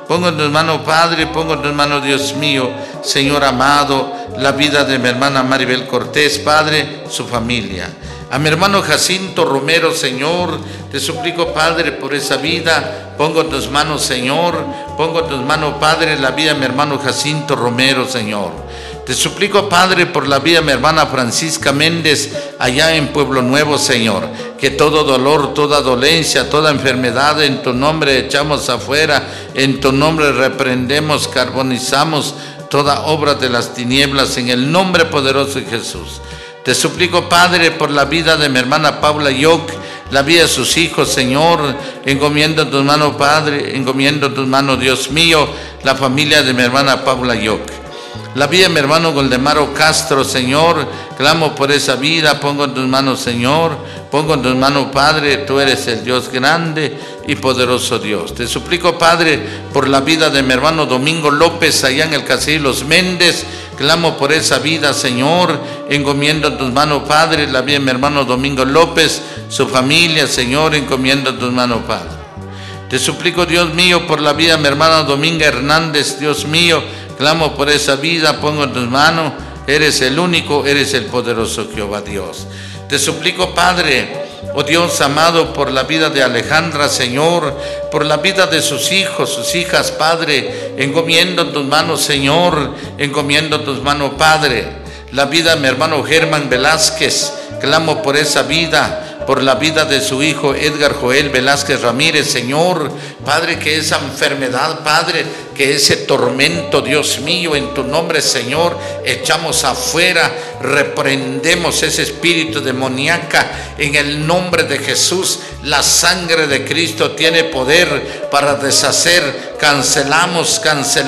Pongo en tus manos, Padre, pongo en tus manos, Dios mío, Señor amado, la vida de mi hermana Maribel Cortés, Padre, su familia. A mi hermano Jacinto Romero, Señor, te suplico, Padre, por esa vida. Pongo en tus manos, Señor, pongo en tus manos, Padre, la vida de mi hermano Jacinto Romero, Señor. Te suplico, Padre, por la vida de mi hermana Francisca Méndez, allá en Pueblo Nuevo, Señor. Que todo dolor, toda dolencia, toda enfermedad, en tu nombre echamos afuera, en tu nombre reprendemos, carbonizamos toda obra de las tinieblas, en el nombre poderoso de Jesús. Te suplico, Padre, por la vida de mi hermana Paula Yoc, la vida de sus hijos, Señor. Encomiendo en tus manos, Padre, encomiendo en tus manos, Dios mío, la familia de mi hermana Paula Yoc. La vida de mi hermano Goldemaro Castro, Señor, clamo por esa vida, pongo en tus manos, Señor, pongo en tus manos, Padre, tú eres el Dios grande y poderoso Dios. Te suplico, Padre, por la vida de mi hermano Domingo López, allá en el Caserío Los Méndez, clamo por esa vida, Señor, encomiendo en tus manos, Padre, la vida de mi hermano Domingo López, su familia, Señor, encomiendo en tus manos, Padre. Te suplico, Dios mío, por la vida de mi hermana Dominga Hernández, Dios mío, clamo por esa vida, pongo en tus manos, eres el único, eres el poderoso Jehová Dios. Te suplico, Padre, oh Dios amado, por la vida de Alejandra, Señor, por la vida de sus hijos, sus hijas, Padre, encomiendo en tus manos, Señor, encomiendo en tus manos, Padre, la vida de mi hermano Germán Velázquez, clamo por esa vida, por la vida de su hijo Edgar Joel Velázquez Ramírez, Señor, Padre, que esa enfermedad, Padre, que ese tormento, Dios mío, en tu nombre, Señor, echamos afuera, reprendemos ese espíritu demoníaca en el nombre de Jesús. La sangre de Cristo tiene poder para deshacer, cancelamos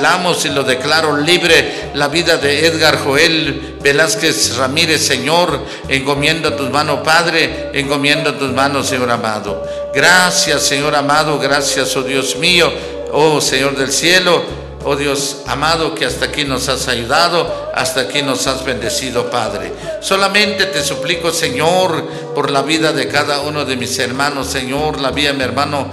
y lo declaro libre, la vida de Edgar Joel Velázquez Ramírez, Señor, encomiendo a tus manos, Padre, encomiendo a tus manos, Señor amado. Gracias, Señor amado, gracias, oh Dios mío, oh Señor del cielo, oh Dios amado, que hasta aquí nos has ayudado, hasta aquí nos has bendecido, Padre. Solamente te suplico, Señor, por la vida de cada uno de mis hermanos, Señor, la vida de mi hermano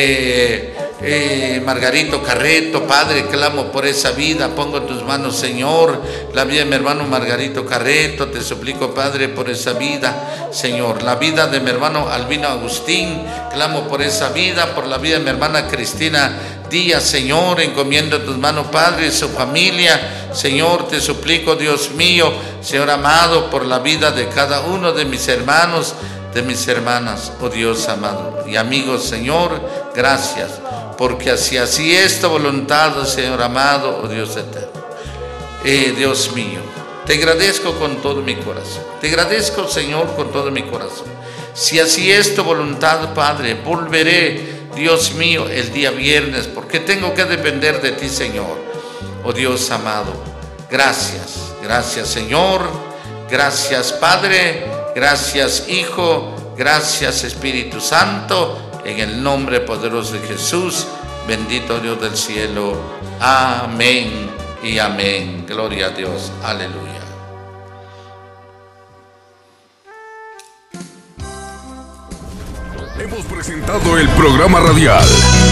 Margarito Carreto, Padre, clamo por esa vida, pongo en tus manos, Señor, la vida de mi hermano Margarito Carreto, te suplico, Padre, por esa vida, Señor, la vida de mi hermano Albino Agustín, clamo por esa vida, por la vida de mi hermana Cristina Díaz, Señor, encomiendo en tus manos, Padre, su familia, Señor, te suplico, Dios mío, Señor amado, por la vida de cada uno de mis hermanos, de mis hermanas, oh Dios amado y amigos, Señor, gracias, porque así es tu voluntad, Señor amado, oh Dios eterno. Dios mío, te agradezco con todo mi corazón, te agradezco, Señor, con todo mi corazón. Si así es tu voluntad, Padre, volveré, Dios mío, el día viernes, porque tengo que depender de ti, Señor, oh Dios amado. Gracias, gracias, Señor, gracias, Padre, gracias, Hijo, gracias, Espíritu Santo, en el nombre poderoso de Jesús, bendito Dios del cielo, amén y amén. Gloria a Dios, aleluya. Hemos presentado el programa radial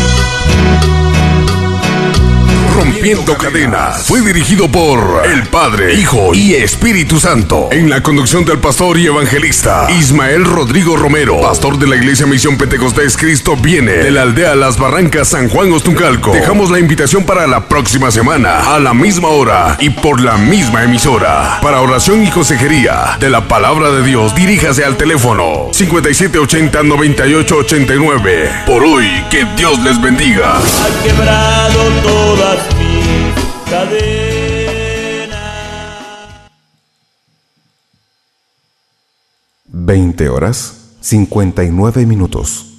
Rompiendo Cadenas. Fue dirigido por el Padre, Hijo y Espíritu Santo. En la conducción del pastor y evangelista Ismael Rodrigo Romero, pastor de la Iglesia Misión Pentecostés Cristo Viene, de la aldea Las Barrancas, San Juan Ostuncalco. Dejamos la invitación para la próxima semana, a la misma hora y por la misma emisora. Para oración y consejería de la palabra de Dios, diríjase al teléfono 5780-9889. Por hoy, que Dios les bendiga. Ha quebrado todas mis cadenas. 20 horas 59 minutos.